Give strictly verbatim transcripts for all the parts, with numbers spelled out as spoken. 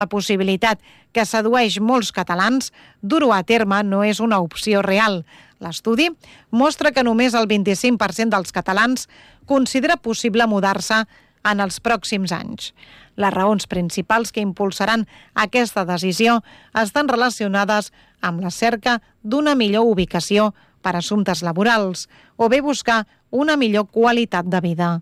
La possibilitat que sedueix molts catalans, dur-ho a terme no és una opció real. L'estudi mostra que només el vint-i-cinc per cent dels catalans considera possible mudar-se en els pròxims anys. Les raons principals que impulsaran aquesta decisió estan relacionades amb la cerca d'una millor ubicació per a assumptes laborals o bé buscar una millor qualitat de vida.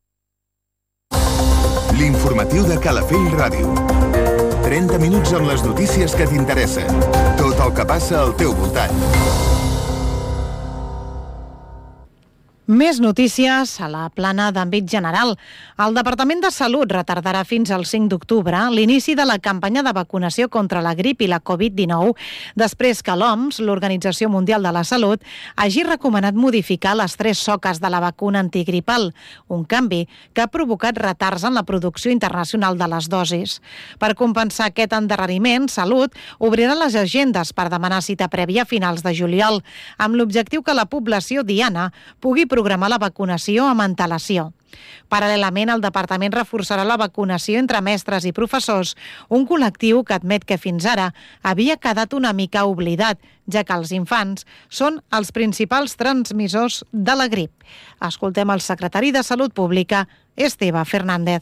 L'informatiu de Calafell Ràdio. trenta minuts amb les notícies que t'interessen. Tot el que passa al teu voltant. Més notícies a la plana d'àmbit general. El Departament de Salut retardarà fins al cinc d'octubre l'inici de la campanya de vacunació contra la grip i la covid dinou, després que l'O M S, l'Organització Mundial de la Salut, hagi recomanat modificar les tres soques de la vacuna antigripal, un canvi que ha provocat retards en la producció internacional de les dosis. Per compensar aquest endarreriment, Salut obrirà les agendes per demanar cita prèvia a finals de juliol, amb l'objectiu que la població diana pugui programar la vacunació amb antelació. Paral·lelament, el departament reforçarà la vacunació entre mestres i professors, un col·lectiu que admet que fins ara havia quedat una mica oblidat, ja que els infants són els principals transmissors de la grip. Escoltem el secretari de Salut Pública, Esteve Fernández.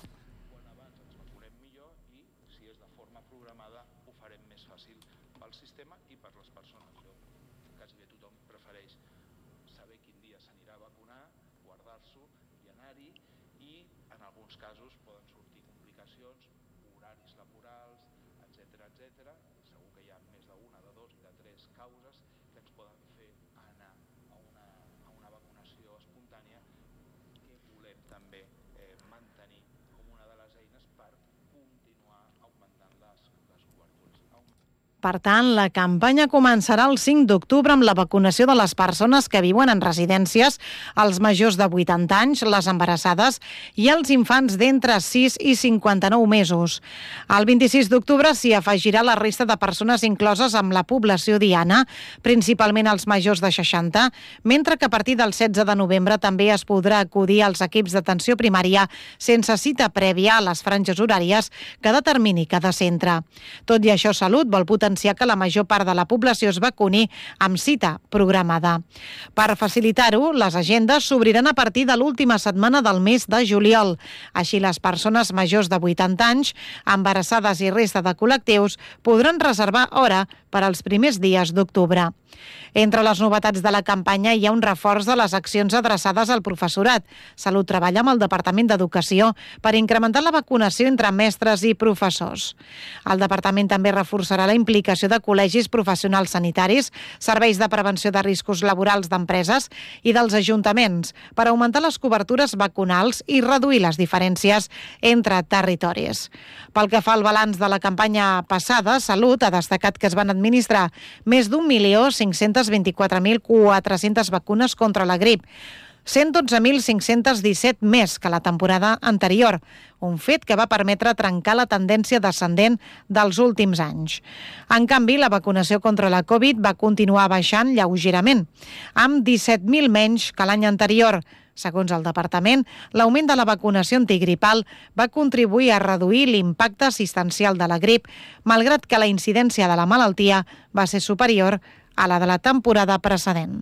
Per tant, la campanya començarà el cinc d'octubre amb la vacunació de les persones que viuen en residències, els majors de vuitanta anys, les embarassades i els infants d'entre sis i cinquanta-nou mesos. El vint-i-sis d'octubre s'hi afegirà la resta de persones incloses amb la població diana, principalment els majors de seixanta, mentre que a partir del setze de novembre també es podrà acudir als equips d'atenció primària sense cita prèvia a les franges horàries que determini cada centre. Tot i això, Salut vol potenciar que la major part de la població es vacuni amb cita programada. Per facilitar-ho, les agendes s'obriran a partir de l'última setmana del mes de juliol. Així, les persones majors de vuitanta anys, embarassades i resta de col·lectius podran reservar hora per als primers dies d'octubre. Entre les novetats de la campanya hi ha un reforç de les accions adreçades al professorat. Salut treballa amb el Departament d'Educació per incrementar la vacunació entre mestres i professors. El Departament també reforçarà la implicació de col·legis professionals sanitaris, serveis de prevenció de riscos laborals d'empreses i dels ajuntaments per augmentar les cobertures vacunals i reduir les diferències entre territoris. Pel que fa al balanç de la campanya passada, Salut ha destacat que es van administrar més d'un milió cinc-cents vint-i-quatre mil quatre-centes vacunes contra la grip, cent dotze mil cinc-cents disset més que la temporada anterior, un fet que va permetre trencar la tendència descendent dels últims anys. En canvi, la vacunació contra la Covid va continuar baixant lleugerament, amb disset mil menys que l'any anterior. Segons el departament, l'augment de la vacunació antigripal va contribuir a reduir l'impacte assistencial de la grip, malgrat que la incidència de la malaltia va ser superior a la de la temporada precedent.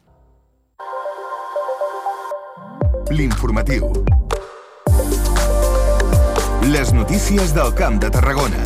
L'informatiu. Les notícies del Camp de Tarragona.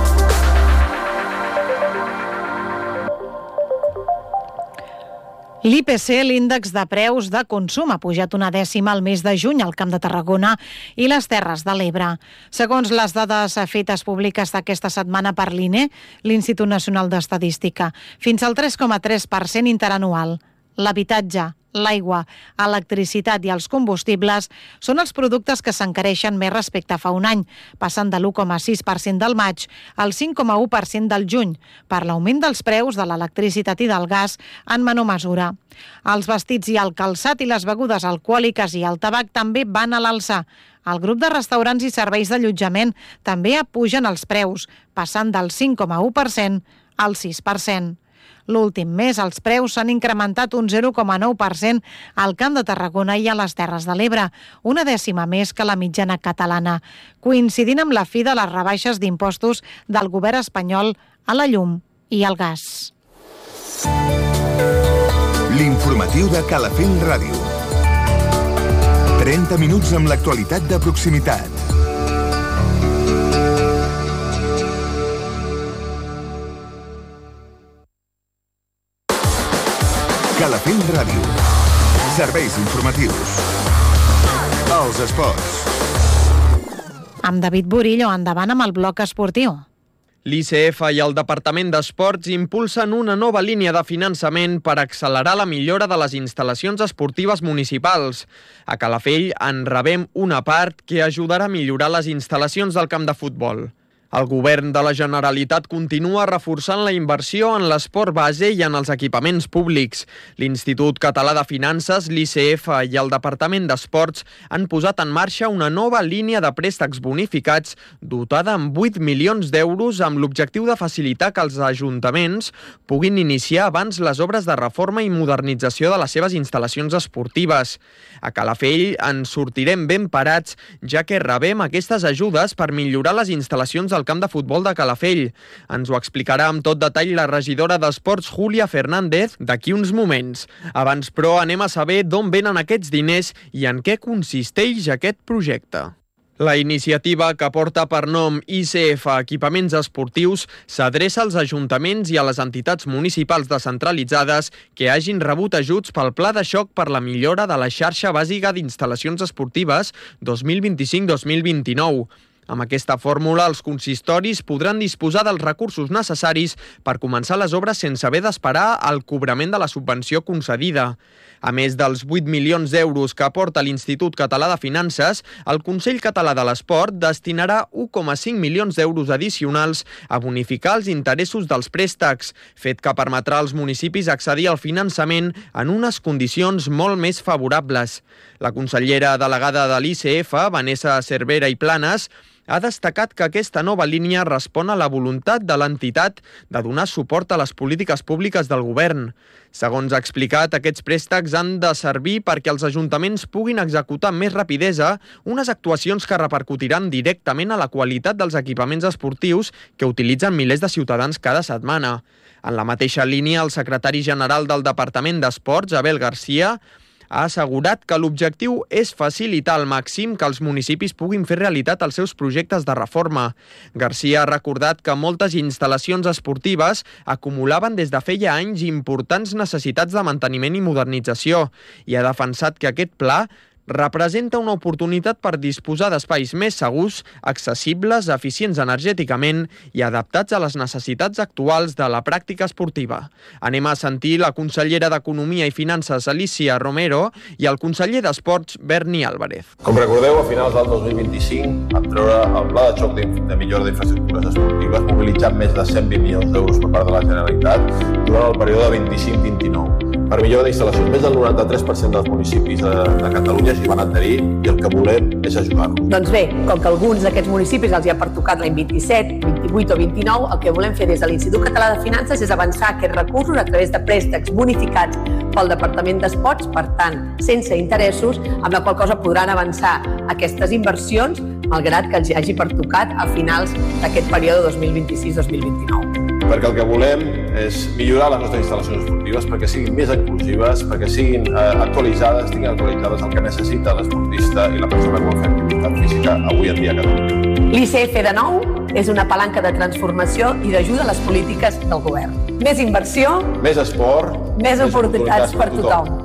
L'I P C, l'índex de preus de consum, ha pujat una dècima al mes de juny al Camp de Tarragona i les Terres de l'Ebre. Segons les dades fetes públiques d'aquesta setmana per l'I N E, l'Institut Nacional d'Estadística, fins al tres coma tres per cent interanual. L'habitatge, l'aigua, electricitat i els combustibles són els productes que s'encareixen més respecte a fa un any, passant de l'u coma sis per cent del maig al cinc coma u per cent del juny, per l'augment dels preus de l'electricitat i del gas en menor mesura. Els vestits i el calçat i les begudes alcohòliques i el tabac també van a l'alça. El grup de restaurants i serveis d'allotjament també apugen els preus, passant del cinc coma u per cent al sis per cent. L'últim mes els preus s'han incrementat un zero coma nou per cent al Camp de Tarragona i a les Terres de l'Ebre, una dècima més que la mitjana catalana, coincidint amb la fi de les rebaixes d'impostos del govern espanyol a la llum i al gas. L'informatiu de Calafell Ràdio. trenta minuts amb l'actualitat de proximitat. Calafell Ràdio. Serveis informatius. Els esports. Amb David Burillo, endavant amb el bloc esportiu. L'I C F i el Departament d'Esports impulsen una nova línia de finançament per accelerar la millora de les instal·lacions esportives municipals. A Calafell en rebem una part que ajudarà a millorar les instal·lacions del camp de futbol. El govern de la Generalitat continua reforçant la inversió en l'esport base i en els equipaments públics. L'Institut Català de Finances, l'I C F i el Departament d'Esports han posat en marxa una nova línia de préstecs bonificats dotada amb vuit milions d'euros amb l'objectiu de facilitar que els ajuntaments puguin iniciar abans les obres de reforma i modernització de les seves instal·lacions esportives. A Calafell ens sortirem ben parats, ja que rebem aquestes ajudes per millorar les instal·lacions del camp de futbol de Calafell. Ens ho explicarà amb tot detall la regidora d'Esports, Júlia Fernández, d'aquí uns moments. Abans, però, anem a saber d'on venen aquests diners i en què consisteix aquest projecte. La iniciativa, que porta per nom I C F Equipaments Esportius, s'adreça als ajuntaments i a les entitats municipals descentralitzades que hagin rebut ajuts pel Pla de Xoc per la millora de la xarxa bàsica d'instal·lacions esportives dos mil vint-i-cinc dos mil vint-i-nou. Amb aquesta fórmula, els consistoris podran disposar dels recursos necessaris per començar les obres sense haver d'esperar el cobrament de la subvenció concedida. A més dels vuit milions d'euros que aporta l'Institut Català de Finances, el Consell Català de l'Esport destinarà un coma cinc milions d'euros addicionals a bonificar els interessos dels préstecs, fet que permetrà als municipis accedir al finançament en unes condicions molt més favorables. La consellera delegada de l'I C F, Vanessa Cervera i Planes, ha destacat que aquesta nova línia respon a la voluntat de l'entitat de donar suport a les polítiques públiques del govern. Segons ha explicat, aquests préstecs han de servir perquè els ajuntaments puguin executar amb més rapidesa unes actuacions que repercutiran directament a la qualitat dels equipaments esportius que utilitzen milers de ciutadans cada setmana. En la mateixa línia, el secretari general del Departament d'Esports, Abel Garcia, ha assegurat que l'objectiu és facilitar al màxim que els municipis puguin fer realitat els seus projectes de reforma. Garcia ha recordat que moltes instal·lacions esportives acumulaven des de feia anys importants necessitats de manteniment i modernització i ha defensat que aquest pla representa una oportunitat per disposar d'espais més segurs, accessibles, eficients energèticament i adaptats a les necessitats actuals de la pràctica esportiva. Anem a sentir la consellera d'Economia i Finances, Alicia Romero, i el conseller d'Esports, Berni Álvarez. Com recordeu, a finals del dos mil vint-i-cinc vam treure el Pla de Xoc de millora d'infraestructures esportives, mobilitzant més de cent vint milions d'euros per part de la Generalitat durant el període vint-i-cinc vint-i-nou. Per millora d'instal·lacions, més del noranta-tres per cent dels municipis de, de Catalunya s'hi van adherir i el que volem és ajudar-los. Doncs bé, com que alguns d'aquests municipis els hi ha pertocat l'any vint-i-set, vint-i-vuit o vint-i-nou, el que volem fer des de l'Institut Català de Finances és avançar aquests recursos a través de préstecs bonificats pel Departament d'Esports, per tant, sense interessos, amb la qual cosa podran avançar aquestes inversions, malgrat que els hi hagi pertocat a finals d'aquest període dos mil vint-i-sis dos mil vint-i-nou. Perquè el que volem és millorar les nostres instal·lacions esportives perquè siguin més inclusives, perquè siguin eh, actualitzades, tinguin actualitzades el que necessita l'esportista i la persona que vol fer activitat física avui en dia a Catalunya. L'I C F de nou és una palanca de transformació i d'ajuda a les polítiques del govern. Més inversió, més esport, més, més oportunitats, oportunitats per tothom.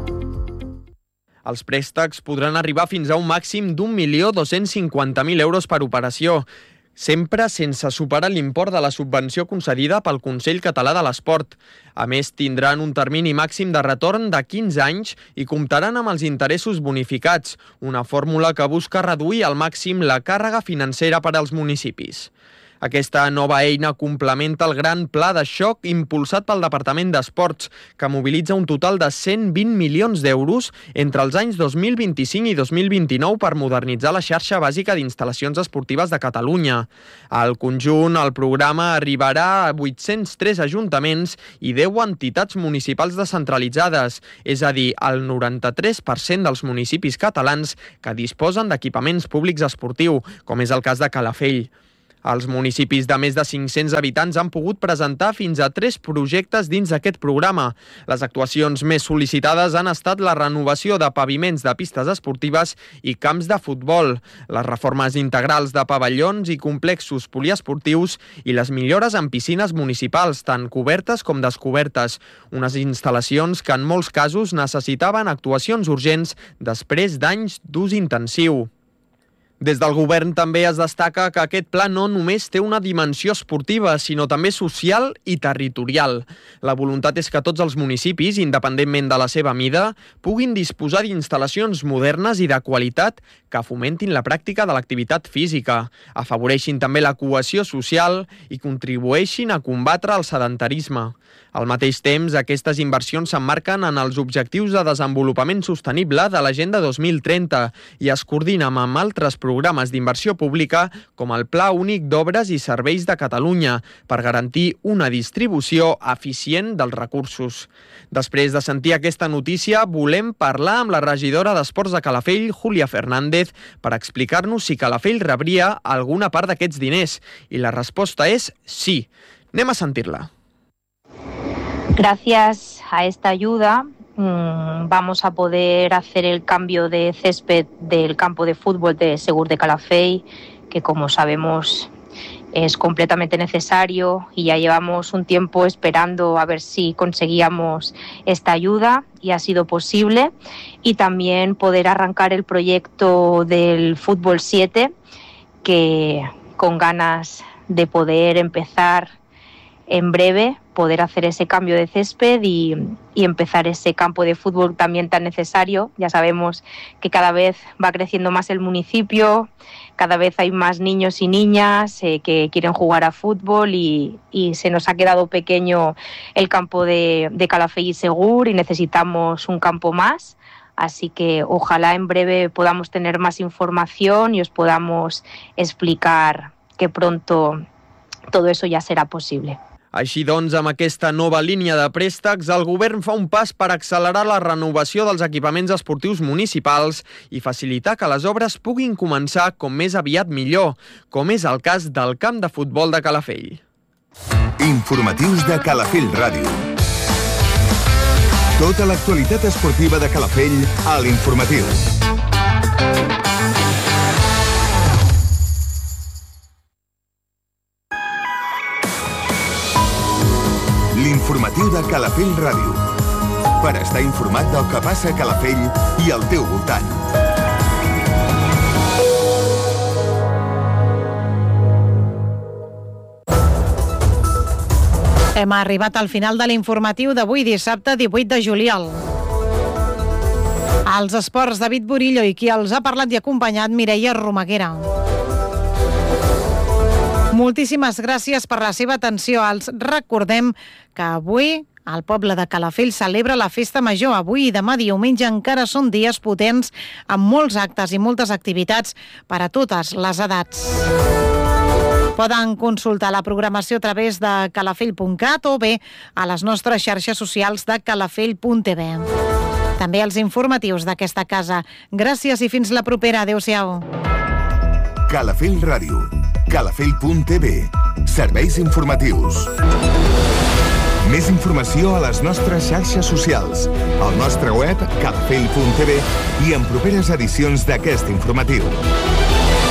Els préstecs podran arribar fins a un màxim d'un milió dos-cents cinquanta mil euros per operació, sempre sense superar l'import de la subvenció concedida pel Consell Català de l'Esport. A més, tindran un termini màxim de retorn de quinze anys i comptaran amb els interessos bonificats, una fórmula que busca reduir al màxim la càrrega financera per als municipis. Aquesta nova eina complementa el gran pla de xoc impulsat pel Departament d'Esports, que mobilitza un total de cent vint milions d'euros entre els anys dos mil vint-i-cinc i dos mil vint-i-nou per modernitzar la xarxa bàsica d'instal·lacions esportives de Catalunya. Al conjunt, el programa arribarà a vuit-cents tres ajuntaments i deu entitats municipals descentralitzades, és a dir, el noranta-tres per cent dels municipis catalans que disposen d'equipaments públics esportius, com és el cas de Calafell. Els municipis de més de cinc-cents habitants han pogut presentar fins a tres projectes dins d'aquest programa. Les actuacions més sol·licitades han estat la renovació de paviments de pistes esportives i camps de futbol, les reformes integrals de pavellons i complexos poliesportius i les millores en piscines municipals, tant cobertes com descobertes, unes instal·lacions que en molts casos necessitaven actuacions urgents després d'anys d'ús intensiu. Des del govern també es destaca que aquest pla no només té una dimensió esportiva, sinó també social i territorial. La voluntat és que tots els municipis, independentment de la seva mida, puguin disposar d'instal·lacions modernes i de qualitat que fomentin la pràctica de l'activitat física, afavoreixin també la cohesió social i contribueixin a combatre el sedentarisme. Al mateix temps, aquestes inversions s'emmarquen en els objectius de desenvolupament sostenible de l'Agenda dos mil trenta i es coordinen amb altres programes d'inversió pública com el Pla Únic d'Obres i Serveis de Catalunya per garantir una distribució eficient dels recursos. Després de sentir aquesta notícia, volem parlar amb la regidora d'Esports de Calafell, Júlia Fernández, per explicar-nos si Calafell rebria alguna part d'aquests diners. I la resposta és sí. Anem a sentir-la. Gracias a esta ayuda mmm, vamos a poder hacer el cambio de césped del campo de fútbol de Segur de Calafell, que como sabemos es completamente necesario y ya llevamos un tiempo esperando a ver si conseguíamos esta ayuda y ha sido posible. Y también poder arrancar el proyecto del Fútbol siete, que con ganas de poder empezar en breve, poder hacer ese cambio de césped y, y empezar ese campo de fútbol también tan necesario. Ya sabemos que cada vez va creciendo más el municipio, cada vez hay más niños y niñas eh, que quieren jugar a fútbol y, y se nos ha quedado pequeño el campo de, de Calafell y Segur y necesitamos un campo más. Así que ojalá en breve podamos tener más información y os podamos explicar que pronto todo eso ya será posible. Així doncs, amb aquesta nova línia de préstecs, el govern fa un pas per accelerar la renovació dels equipaments esportius municipals i facilitar que les obres puguin començar com més aviat millor, com és el cas del camp de futbol de Calafell. Informatius de Calafell Ràdio. Tota l'actualitat esportiva de Calafell a l'Informatiu. L'informatiu de Calafell Ràdio. Per estar informat del que passa a Calafell i al teu voltant. Hem arribat al final de l'informatiu d'avui, dissabte divuit de juliol. Als esports, David Burillo, i qui els ha parlat i acompanyat, Mireia Romaguera. Moltíssimes gràcies per la seva atenció. Els recordem que avui el poble de Calafell celebra la Festa Major. Avui i demà diumenge encara són dies potents amb molts actes i moltes activitats per a totes les edats. Poden consultar la programació a través de calafell punt cat o bé a les nostres xarxes socials de calafell punt tv. També els informatius d'aquesta casa. Gràcies i fins la propera. Adéu-siau. Calafell Ràdio. calafell punt tv. Serveis informatius. Més informació a les nostres xarxes socials, al nostre web calafell punt tv i en properes edicions d'aquest informatiu.